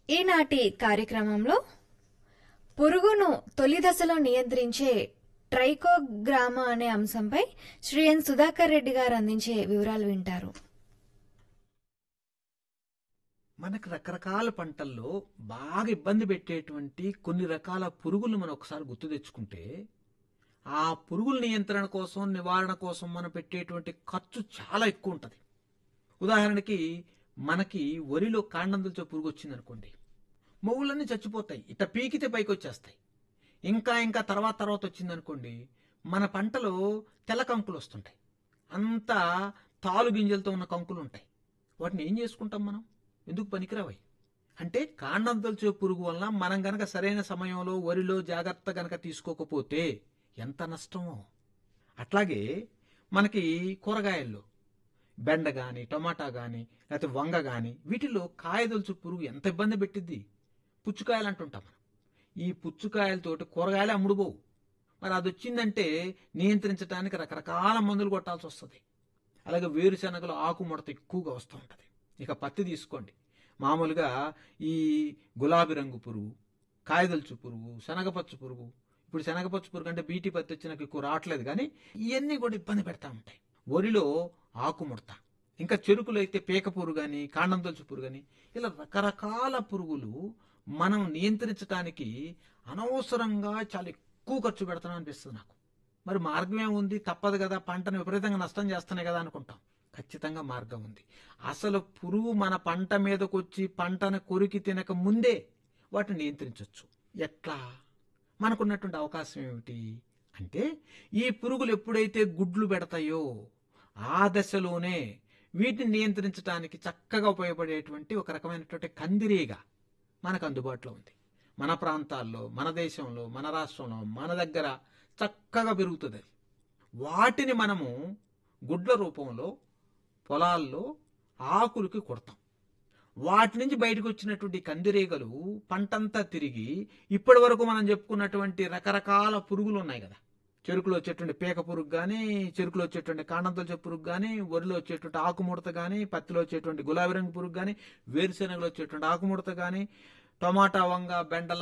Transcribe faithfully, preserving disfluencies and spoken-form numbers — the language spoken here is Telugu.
ఈనాటి కార్యక్రమంలో పురుగును తొలి దశలో నియంత్రించే ట్రైకోగ్రామా అనే అంశంపై శ్రీ ఎన్ సుధాకర్ రెడ్డి గారు అందించే వివరాలు వింటారు. మనకు రకరకాల పంటల్లో బాగా ఇబ్బంది పెట్టేటువంటి కొన్ని రకాల పురుగులు మనం ఒకసారి గుర్తు తెచ్చుకుంటే ఆ పురుగుల నియంత్రణ కోసం, నివారణ కోసం మనం పెట్టేటువంటి ఖర్చు చాలా ఎక్కువ ఉంటుంది. ఉదాహరణకి మనకి వరిలో కాండందులతో పురుగు వచ్చింది అనుకోండి, మొగుళ్ళన్నీ చచ్చిపోతాయి, ఇట్ట పీకితే పైకి వచ్చేస్తాయి. ఇంకా ఇంకా తర్వాత తర్వాత వచ్చిందనుకోండి, మన పంటలో తెల్ల కంకులు వస్తుంటాయి, అంతా తాలు గింజలతో ఉన్న కంకులు ఉంటాయి. వాటిని ఏం చేసుకుంటాం మనం? ఎందుకు పనికిరావై? అంటే కాండంతొలచే పురుగు వలన మనం గనక సరైన సమయంలో వరిలో జాగ్రత్త గనక తీసుకోకపోతే ఎంత నష్టమో. అట్లాగే మనకి కూరగాయల్లో బెండ కానీ, టమాటా కానీ, లేకపోతే వంగ కానీ, వీటిలో కాయదొలుచు పురుగు ఎంత ఇబ్బంది పెట్టిద్ది. పుచ్చుకాయలు అంటుంటాం మనం. ఈ పుచ్చుకాయలతోటి కూరగాయలే అమ్ముడుపోవు. మరి అది వచ్చిందంటే నియంత్రించడానికి రకరకాల మందులు కొట్టాల్సి వస్తుంది. అలాగే వేరుశనగలో ఆకుముడత ఎక్కువగా వస్తూ ఉంటుంది. ఇక పత్తి తీసుకోండి, మామూలుగా ఈ గులాబీ రంగు పురుగు, కాయదొలుచు పురుగు, శనగపచ్చు పురుగు. ఇప్పుడు శనగపచ్చు పురుగు అంటే బీటీ పత్తి వచ్చినాక ఎక్కువ రావట్లేదు, కానీ ఇవన్నీ కూడా ఇబ్బంది పెడతా ఉంటాయి. వరిలో ఆకుముడత, ఇంకా చెరుకులో అయితే పీక పురుగు అని, కాండం తొలుచు పురుగు అని, ఇలా రకరకాల పురుగులు మనం నియంత్రించడానికి అనవసరంగా చాలా ఎక్కువ ఖర్చు పెడతాం అనిపిస్తుంది నాకు. మరి మార్గం ఏముంది? తప్పదు కదా, పంటను విపరీతంగా నష్టం చేస్తున్నాయి కదా అనుకుంటాం. ఖచ్చితంగా మార్గం ఉంది. అసలు పురుగు మన పంట మీదకి వచ్చి పంటను కొరికి తినక ముందే వాటిని నియంత్రించవచ్చు. ఎట్లా? మనకున్నటువంటి అవకాశం ఏమిటి అంటే, ఈ పురుగులు ఎప్పుడైతే గుడ్లు పెడతాయో ఆ దశలోనే వీటిని నియంత్రించడానికి చక్కగా ఉపయోగపడేటువంటి ఒక రకమైనటువంటి కందిరీగ మనకు అందుబాటులో ఉంది. మన ప్రాంతాల్లో, మన దేశంలో, మన రాష్ట్రంలో, మన దగ్గర చక్కగా పెరుగుతుంది. వాటిని మనము గుడ్ల రూపంలో పొలాల్లో ఆకులకి కొడతాం. వాటి నుంచి బయటకు వచ్చినటువంటి కందిరీగలు పంటంతా తిరిగి ఇప్పటి వరకు మనం చెప్పుకున్నటువంటి రకరకాల పురుగులు ఉన్నాయి కదా, చెరుకులో వచ్చేటువంటి పీక పురుగు కానీ, చెరుకులో వచ్చేటువంటి కాండంతొలచే పురుగు కానీ, వరిలో వచ్చేటువంటి ఆకుముడత కానీ, పత్తిలో వచ్చేటువంటి గులాబీ రంగు పురుగు కానీ, వేరుశెనగలో వచ్చేటువంటి ఆకుముడత కానీ, టమాటా, వంగ, బెండల